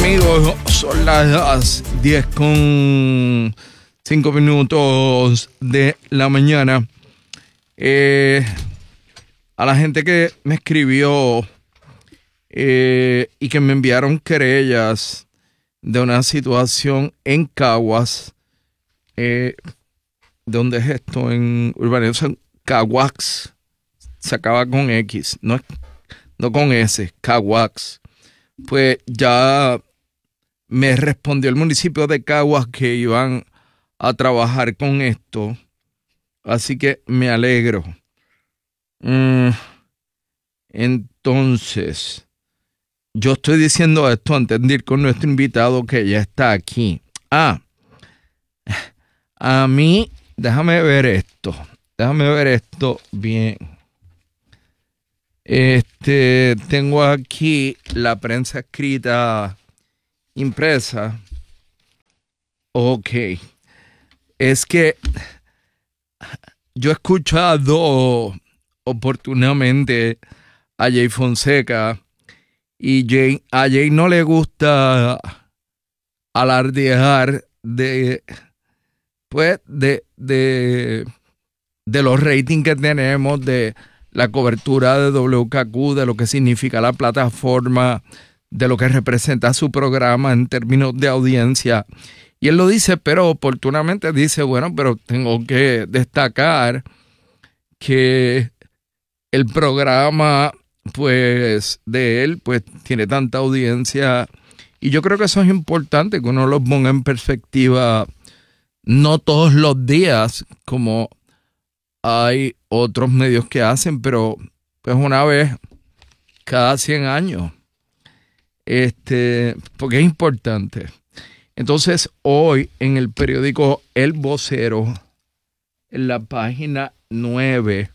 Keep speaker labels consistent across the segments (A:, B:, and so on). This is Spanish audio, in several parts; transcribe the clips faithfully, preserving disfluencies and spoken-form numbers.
A: amigos, son las diez con cinco minutos de la mañana. Eh, a la gente que me escribió eh, y que me enviaron querellas de una situación en Caguas, eh, ¿dónde es esto? En urbanización Caguax, se acaba con X, no, no con S, Caguax. Pues ya me respondió el municipio de Caguas que iban a trabajar con esto, así que me alegro. Mm, entonces, yo estoy diciendo esto antes de ir con nuestro invitado que ya está aquí. Ah, a mí, déjame ver esto, déjame ver esto bien. Este, tengo aquí la prensa escrita impresa. Ok. Es que yo he escuchado oportunamente a Jay Fonseca y Jay, a Jay no le gusta alardear de, pues, de, de, de los ratings que tenemos, de la cobertura de W K Q, de lo que significa la plataforma, de lo que representa su programa en términos de audiencia. Y él lo dice, pero oportunamente dice, bueno, pero tengo que destacar que el programa, pues, de él, pues, tiene tanta audiencia. Y yo creo que eso es importante, que uno lo ponga en perspectiva, no todos los días, como hay otros medios que hacen, pero pues una vez cada cien años, este, porque es importante. Entonces, hoy en el periódico El Vocero, en la página nueve,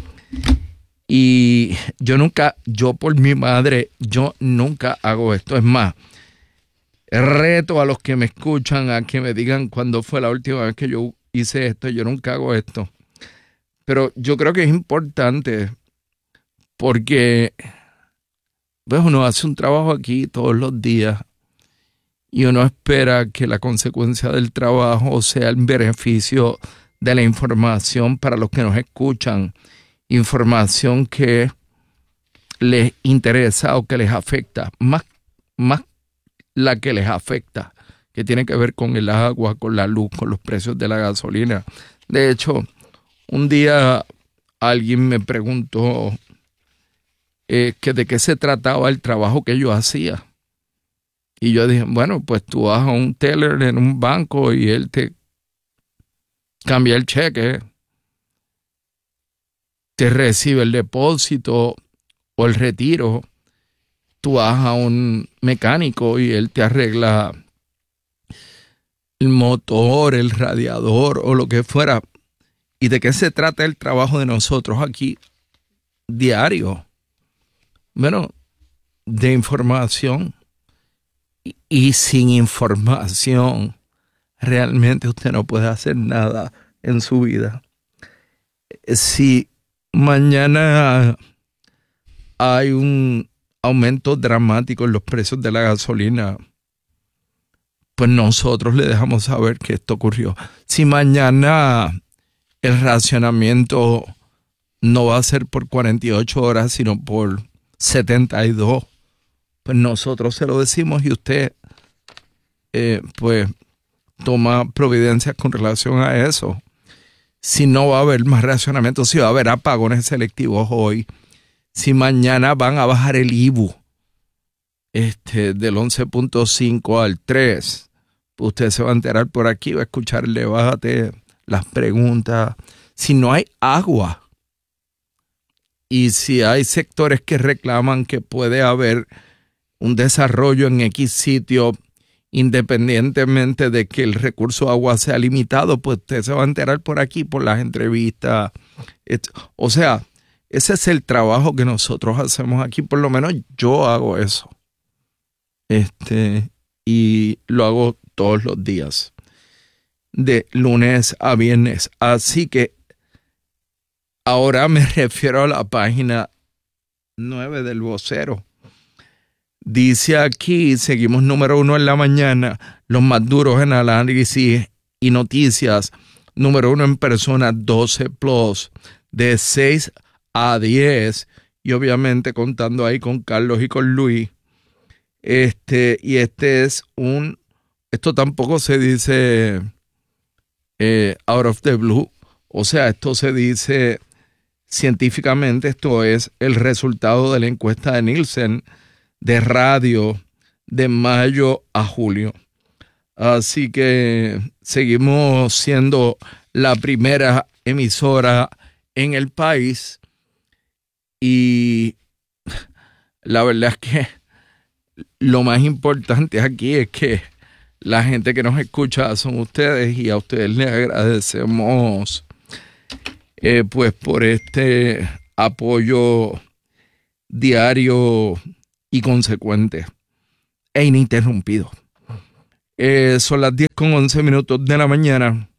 A: y yo nunca, yo por mi madre, yo nunca hago esto. Es más, reto a los que me escuchan a que me digan cuándo fue la última vez que yo hice esto. Yo nunca hago esto. Pero yo creo que es importante porque pues, uno hace un trabajo aquí todos los días y uno espera que la consecuencia del trabajo sea el beneficio de la información para los que nos escuchan, información que les interesa o que les afecta, más, más la que les afecta, que tiene que ver con el agua, con la luz, con los precios de la gasolina. De hecho, un día alguien me preguntó eh, que de qué se trataba el trabajo que yo hacía. Y yo dije, bueno, pues tú vas a un teller en un banco y él te cambia el cheque, te recibe el depósito o el retiro. Tú vas a un mecánico y él te arregla el motor, el radiador o lo que fuera. ¿Y de qué se trata el trabajo de nosotros aquí diario? Bueno, de información. Y, y sin información, realmente usted no puede hacer nada en su vida. Si mañana hay un aumento dramático en los precios de la gasolina, pues nosotros le dejamos saber que esto ocurrió. Si mañana el racionamiento no va a ser por cuarenta y ocho horas, sino por setenta y dos, pues nosotros se lo decimos y usted, eh, pues, toma providencias con relación a eso. Si no va a haber más racionamiento, si va a haber apagones selectivos hoy, si mañana van a bajar el I B U este, del once punto cinco al tres, pues usted se va a enterar por aquí, va a escuchar el debate, las preguntas. Si no hay agua y si hay sectores que reclaman que puede haber un desarrollo en X sitio independientemente de que el recurso agua sea limitado, pues usted se va a enterar por aquí, por las entrevistas. O sea, ese es el trabajo que nosotros hacemos aquí, por lo menos yo hago eso. Este, y lo hago todos los días, de lunes a viernes. Así que ahora me refiero a la página nueve del Vocero. Dice aquí, seguimos número uno en la mañana, los más duros en análisis y noticias. Número uno en personas, doce plus, de seis a diez. Y obviamente contando ahí con Carlos y con Luis. Este, y este es un, esto tampoco se dice eh, out of the blue. O sea, esto se dice científicamente, esto es el resultado de la encuesta de Nielsen de radio de mayo a julio. Así que seguimos siendo la primera emisora en el país y la verdad es que lo más importante aquí es que la gente que nos escucha son ustedes y a ustedes les agradecemos eh, pues por este apoyo diario y consecuente e ininterrumpido. Eh, son las diez con once minutos de la mañana.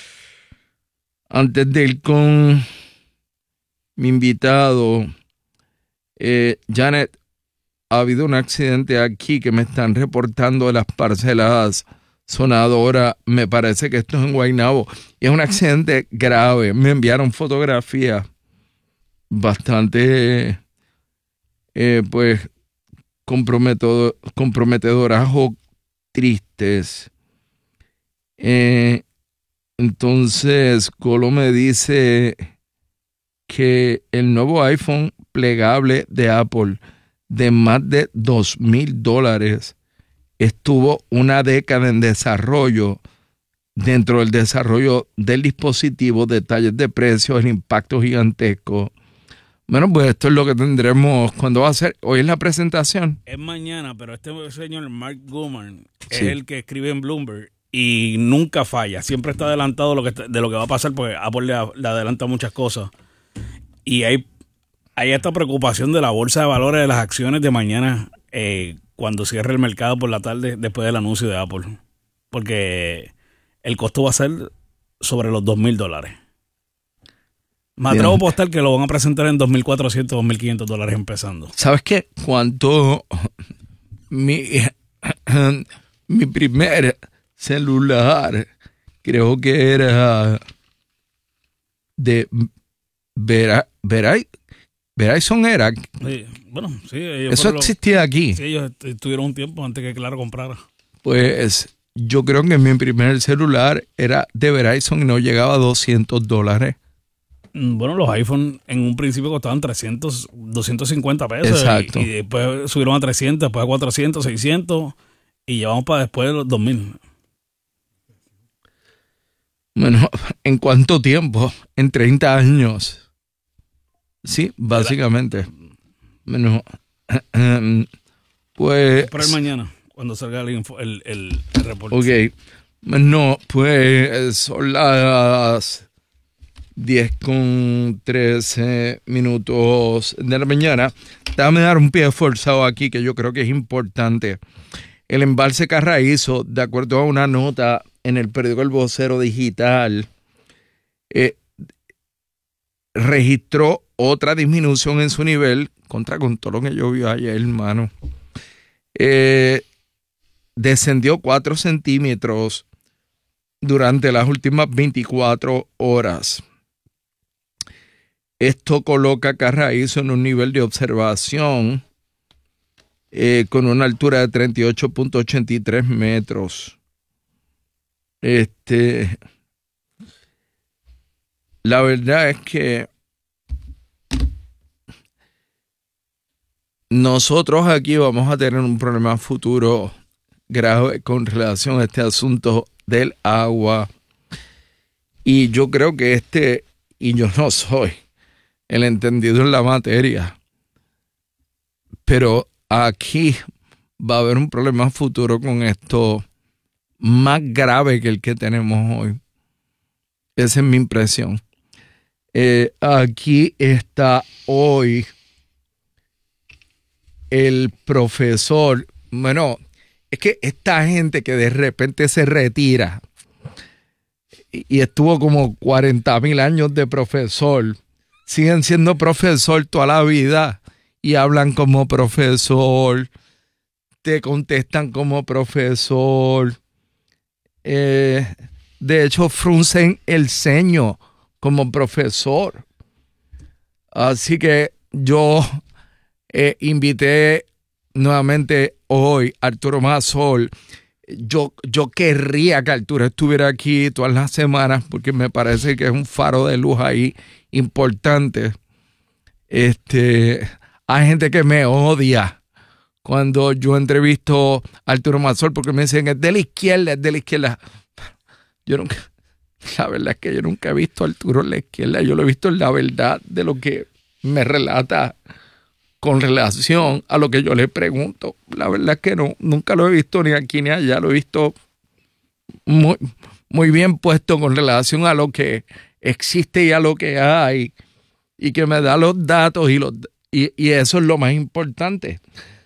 A: Antes de ir con mi invitado, eh, Janet, ha habido un accidente aquí que me están reportando de las parcelas Sonadora. Me parece que esto es en Guaynabo. Y es un accidente grave. Me enviaron fotografías bastante, eh, pues, comprometedoras o tristes. Eh, entonces, Colo me dice que el nuevo iPhone plegable de Apple de más de dos mil dólares estuvo una década en desarrollo. Dentro del desarrollo del dispositivo, detalles de precios, el impacto gigantesco. Bueno, pues esto es lo que tendremos. ¿Cuándo va a ser? ¿Hoy es la presentación?
B: Es mañana, pero este señor Mark Gurman es
A: Sí.
B: el que escribe en Bloomberg y nunca falla. Siempre está adelantado lo que, de lo que va a pasar porque Apple le, le adelanta muchas cosas. Y hay, hay esta preocupación de la bolsa de valores de las acciones de mañana eh, cuando cierre el mercado por la tarde después del anuncio de Apple. Porque el costo va a ser sobre los dos mil dólares. Me atrevo a apostar que lo van a presentar en dos mil cuatrocientos, dos mil quinientos dólares empezando.
A: ¿Sabes qué? Cuando mi, mi primer celular, creo que era de Vera, Vera, Verizon era.
B: Sí, bueno, sí. Ellos
A: Eso
B: fueron
A: existía
B: los,
A: aquí.
B: Sí, ellos estuvieron un tiempo antes que Claro comprara.
A: Pues yo creo que mi primer celular era de Verizon y no llegaba a doscientos dólares.
B: Bueno, los iPhone en un principio costaban trescientos, doscientos cincuenta pesos.
A: Exacto.
B: Y, y después subieron a trescientos, después a cuatrocientos, seiscientos y llevamos para después de los dos mil.
A: Bueno, ¿en cuánto tiempo? En treinta años. Sí, básicamente. Bueno, pues...
B: Esperar mañana, cuando salga el, info, el, el, el reporte.
A: Ok. No, pues son las diez con trece minutos de la mañana. Déjame dar un pie forzado aquí que yo creo que es importante. El embalse Carraízo, de acuerdo a una nota en el periódico El Vocero Digital, eh, registró otra disminución en su nivel contra con todo lo que yo vi ayer, hermano. Eh, descendió cuatro centímetros durante las últimas veinticuatro horas. Esto coloca a Carraízo en un nivel de observación eh, con una altura de treinta y ocho punto ochenta y tres metros. Este, la verdad es que nosotros aquí vamos a tener un problema futuro grave con relación a este asunto del agua. Y yo creo que este, y yo no soy el entendido en la materia, pero aquí va a haber un problema futuro con esto más grave que el que tenemos hoy. Esa es mi impresión. Eh, aquí está hoy el profesor, bueno, es que esta gente que de repente se retira y, y estuvo como cuarenta mil años de profesor, siguen siendo profesor toda la vida y hablan como profesor, te contestan como profesor. Eh, de hecho, fruncen el ceño como profesor. Así que yo eh, invité nuevamente hoy a Arturo Masol. Yo, yo querría que Arturo estuviera aquí todas las semanas porque me parece que es un faro de luz ahí importante. Este, hay gente que me odia cuando yo entrevisto a Arturo Masol porque me dicen es de la izquierda, es de la izquierda. Yo nunca, la verdad es que yo nunca he visto a Arturo en la izquierda. Yo lo he visto en la verdad de lo que me relata con relación a lo que yo le pregunto. La verdad es que no, nunca lo he visto ni aquí ni allá. Lo he visto muy, muy bien puesto con relación a lo que existe y a lo que hay, y que me da los datos y, los, y, y eso es lo más importante.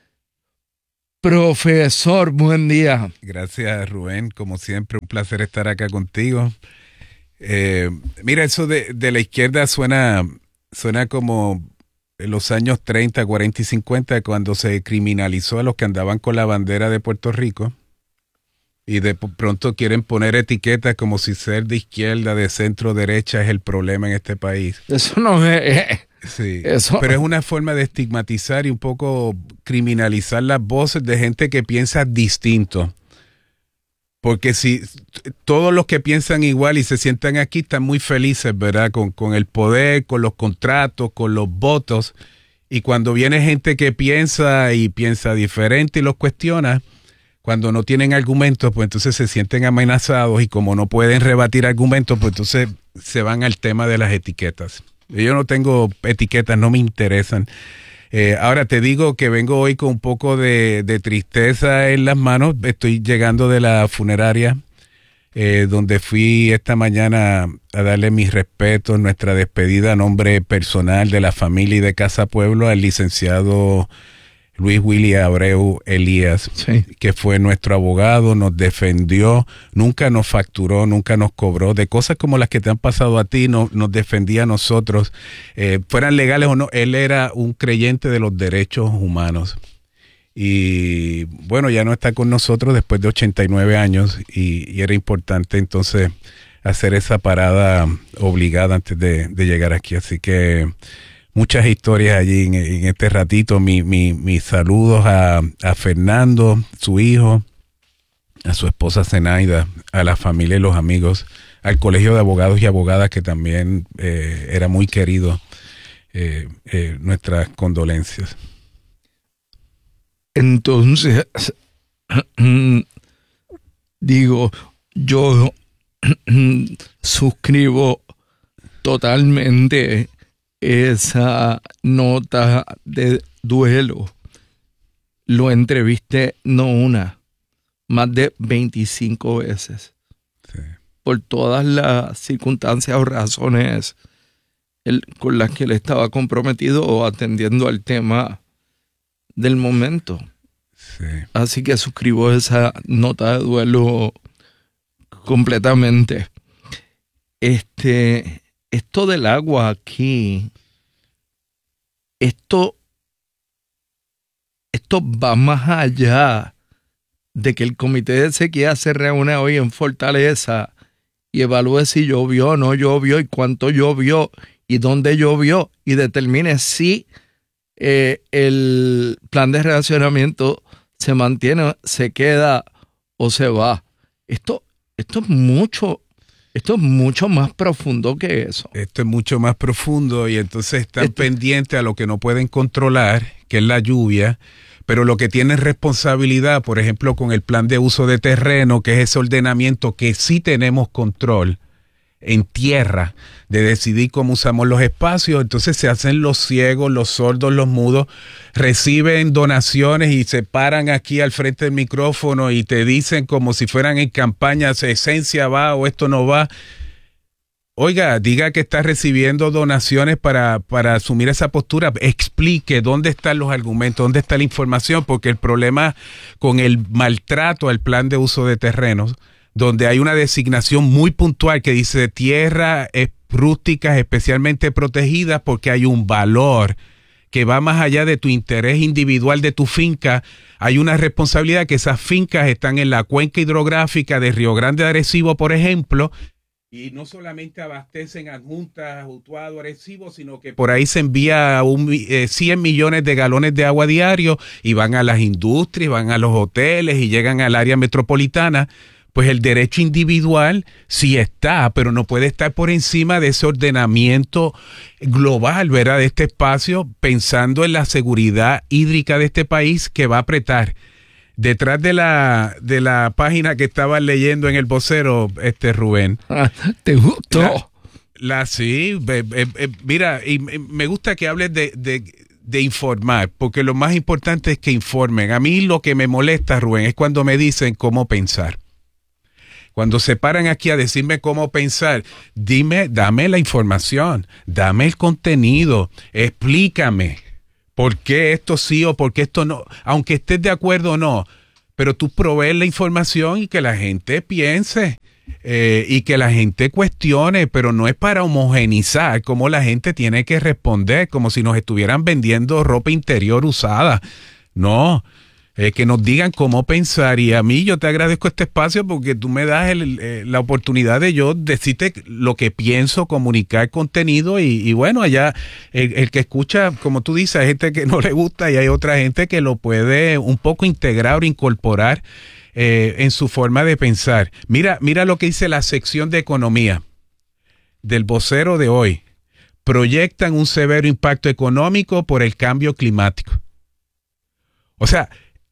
A: Profesor, buen día.
C: Gracias, Rubén. Como siempre, un placer estar acá contigo. Eh, mira, eso de, de la izquierda suena, suena como en los años treinta, cuarenta y cincuenta, cuando se criminalizó a los que andaban con la bandera de Puerto Rico y de pronto quieren poner etiquetas como si ser de izquierda, de centro, derecha es el problema en este país.
A: Eso no es...
C: Sí,
A: Eso.
C: Pero es una forma de estigmatizar y un poco criminalizar las voces de gente que piensa distinto. Porque si todos los que piensan igual y se sientan aquí están muy felices, ¿verdad? Con, con el poder, con los contratos, con los votos. Y cuando viene gente que piensa y piensa diferente y los cuestiona, cuando no tienen argumentos, pues entonces se sienten amenazados y como no pueden rebatir argumentos, pues entonces se van al tema de las etiquetas. Yo no tengo etiquetas, no me interesan. Eh, ahora te digo que vengo hoy con un poco de, de tristeza en las manos. Estoy llegando de la funeraria, eh, donde fui esta mañana a darle mis respetos, nuestra despedida a nombre personal de la familia y de Casa Pueblo al licenciado Luis Willy Abreu Elías,
A: sí,
C: que fue nuestro abogado, nos defendió, nunca nos facturó, nunca nos cobró, de cosas como las que te han pasado a ti, no, nos defendía a nosotros, eh, fueran legales o no. Él era un creyente de los derechos humanos. Y bueno, ya no está con nosotros después de ochenta y nueve años y, y era importante entonces hacer esa parada obligada antes de, de llegar aquí. Así que muchas historias allí en, en este ratito. Mi, mi, mis saludos a, a Fernando, su hijo, a su esposa Zenaida, a la familia y los amigos, al colegio de abogados y abogadas que también eh, era muy querido. Eh, eh, nuestras condolencias.
A: Entonces, digo, yo suscribo totalmente esa nota de duelo. Lo entrevisté no una, más de veinticinco veces.
C: Sí.
A: Por todas las circunstancias o razones el, con las que él estaba comprometido o atendiendo al tema del momento.
C: Sí.
A: Así que suscribo esa nota de duelo completamente. Este... Esto del agua aquí, esto, esto va más allá de que el comité de sequía se reúne hoy en Fortaleza y evalúe si llovió o no llovió y cuánto llovió y dónde llovió y determine si eh, el plan de relacionamiento se mantiene, se queda o se va. Esto, esto es mucho. Esto es mucho más profundo que eso.
C: Esto es mucho más profundo y entonces están
A: Esto...
C: pendientes a lo que no pueden controlar, que es la lluvia, pero lo que tienen responsabilidad, por ejemplo, con el plan de uso de terreno, que es ese ordenamiento que sí tenemos control en tierra, de decidir cómo usamos los espacios. Entonces se hacen los ciegos, los sordos, los mudos, reciben donaciones y se paran aquí al frente del micrófono y te dicen como si fueran en campaña, esencia va o esto no va. Oiga, diga que está recibiendo donaciones para, para asumir esa postura. Explique dónde están los argumentos, dónde está la información, porque el problema con el maltrato al plan de uso de terrenos, donde hay una designación muy puntual que dice tierra rústicas especialmente protegidas porque hay un valor que va más allá de tu interés individual de tu finca. Hay una responsabilidad que esas fincas están en la cuenca hidrográfica de Río Grande de Arecibo, por ejemplo, y no solamente abastecen adjuntas, Utuado, Arecibo, sino que por ahí se envía un, eh, cien millones de galones de agua diario y van a las industrias, van a los hoteles y llegan al área metropolitana. Pues el derecho individual sí está, pero no puede estar por encima de ese ordenamiento global, ¿verdad? De este espacio, pensando en la seguridad hídrica de este país que va a apretar. Detrás de la de la página que estabas leyendo en el vocero, este Rubén.
A: ¿Te gustó?
C: La, la sí, eh, eh, mira, y me gusta que hables de, de, de informar, porque lo más importante es que informen. A mí lo que me molesta, Rubén, es cuando me dicen cómo pensar. Cuando se paran aquí a decirme cómo pensar, dime, dame la información, dame el contenido, explícame por qué esto sí o por qué esto no, aunque estés de acuerdo o no, pero tú provees la información y que la gente piense eh, y que la gente cuestione, pero no es para homogenizar cómo la gente tiene que responder, como si nos estuvieran vendiendo ropa interior usada. No. Eh, que nos digan cómo pensar, y a mí yo te agradezco este espacio porque tú me das el, eh, la oportunidad de yo decirte lo que pienso, comunicar contenido y, y bueno, allá el, el que escucha, como tú dices, hay gente que no le gusta y hay otra gente que lo puede un poco integrar o incorporar eh, en su forma de pensar. Mira, mira lo que dice la sección de economía del vocero de hoy. Proyectan un severo impacto económico por el cambio climático. O sea,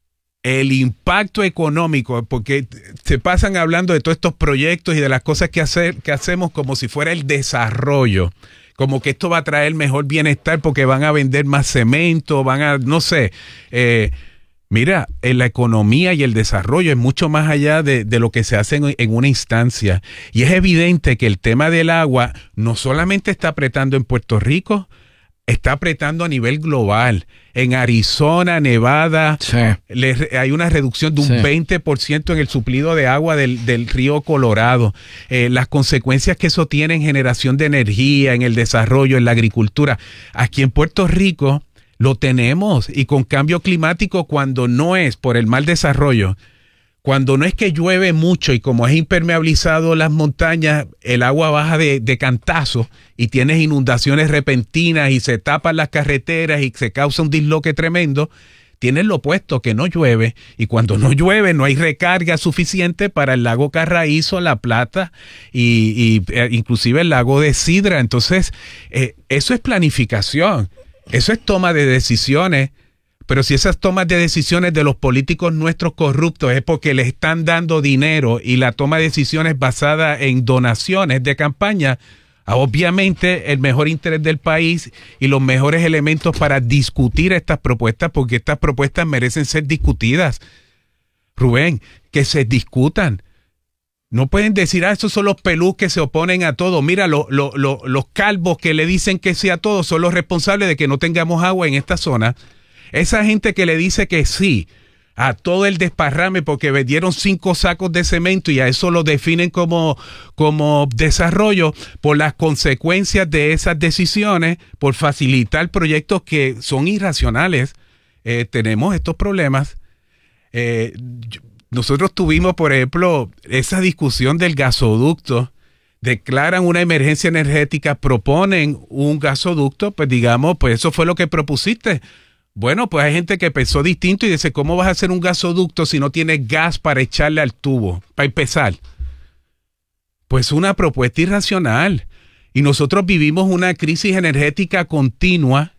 C: el impacto económico, porque se pasan hablando de todos estos proyectos y de las cosas que, hacer, que hacemos como si fuera el desarrollo, como que esto va a traer mejor bienestar porque van a vender más cemento, van a, no sé, eh, mira, en la economía y el desarrollo es mucho más allá de, de lo que se hace en, en una instancia. Y es evidente que el tema del agua no solamente está apretando en Puerto Rico, está apretando a nivel global. En Arizona, Nevada, sí. le, hay una reducción de un sí. veinte por ciento en el suplido de agua del, del río Colorado. Eh, las consecuencias que eso tiene en generación de energía, en el desarrollo, en la agricultura. Aquí en Puerto Rico lo tenemos, y con cambio climático, cuando no es por el mal desarrollo, cuando no es que llueve mucho y como es impermeabilizado las montañas, el agua baja de, de cantazo y tienes inundaciones repentinas y se tapan las carreteras y se causa un disloque tremendo, tienes lo opuesto, que no llueve, y cuando no llueve no hay recarga suficiente para el lago Carraízo, La Plata y, y eh, inclusive el lago de Sidra. Entonces, eh, eso es planificación, eso es toma de decisiones. Pero si esas tomas de decisiones de los políticos nuestros corruptos es porque les están dando dinero y la toma de decisiones basada en donaciones de campaña, obviamente el mejor interés del país y los mejores elementos para discutir estas propuestas, porque estas propuestas merecen ser discutidas. Rubén, que se discutan. No pueden decir, ah, esos son los pelús que se oponen a todo. Mira, lo, lo, lo, los calvos que le dicen que sí a todo son los responsables de que no tengamos agua en esta zona. Esa gente que le dice que sí a todo el desparrame porque vendieron cinco sacos de cemento y a eso lo definen como, como desarrollo, por las consecuencias de esas decisiones, por facilitar proyectos que son irracionales, eh, tenemos estos problemas. Eh, nosotros tuvimos, por ejemplo, esa discusión del gasoducto. Declaran una emergencia energética, proponen un gasoducto, pues digamos, pues eso fue lo que propusiste. Bueno, pues hay gente que pensó distinto y dice, ¿cómo vas a hacer un gasoducto si no tienes gas para echarle al tubo, para empezar? Pues una propuesta irracional. Y nosotros vivimos una crisis energética continua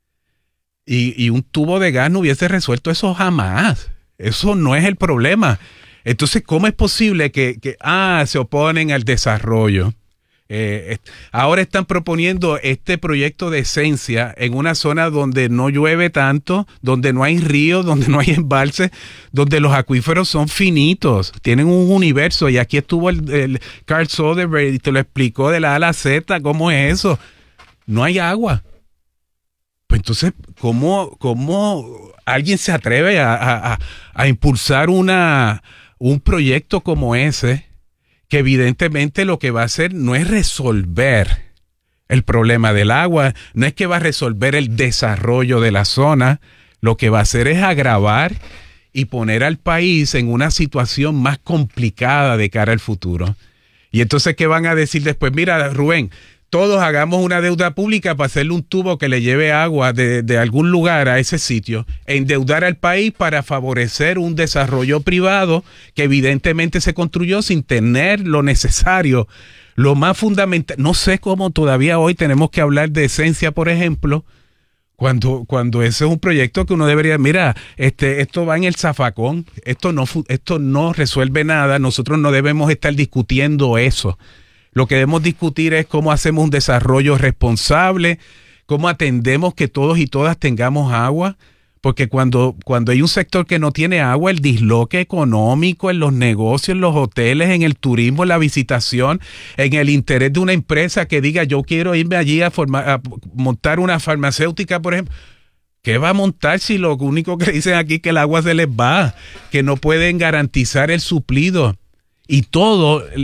C: y, y un tubo de gas no hubiese resuelto eso jamás. Eso no es el problema. Entonces, ¿cómo es posible que, que ah, se oponen al desarrollo? Eh, ahora están proponiendo este proyecto de esencia en una zona donde no llueve tanto, donde no hay ríos, donde no hay embalses, donde los acuíferos son finitos, tienen un universo. Y aquí estuvo el, el Carl Soderbergh y te lo explicó de la A a la Z, ¿cómo es eso? No hay agua. Pues entonces, ¿cómo, cómo alguien se atreve a, a, a impulsar una, un proyecto como ese? Que evidentemente lo que va a hacer no es resolver el problema del agua, no es que va a resolver el desarrollo de la zona, lo que va a hacer es agravar y poner al país en una situación más complicada de cara al futuro. Y entonces, ¿qué van a decir después? Mira, Rubén, todos hagamos una deuda pública para hacerle un tubo que le lleve agua de, de algún lugar a ese sitio, e endeudar al país para favorecer un desarrollo privado que evidentemente se construyó sin tener lo necesario, lo más fundamental. No sé cómo todavía hoy tenemos que hablar de esencia, por ejemplo, cuando, cuando ese es un proyecto que uno debería, mira, este, esto va en el zafacón, esto no, esto no resuelve nada, nosotros no debemos estar discutiendo eso. Lo que debemos discutir es cómo hacemos un desarrollo responsable, cómo atendemos que todos y todas tengamos agua, porque cuando, cuando hay un sector que no tiene agua, el disloque económico en los negocios, en los hoteles, en el turismo, en la visitación, en el interés de una empresa que diga yo quiero irme allí a, formar, a montar una farmacéutica, por ejemplo. ¿Qué va a montar si lo único que dicen aquí es que el agua se les va, que no pueden garantizar el suplido? Y todo,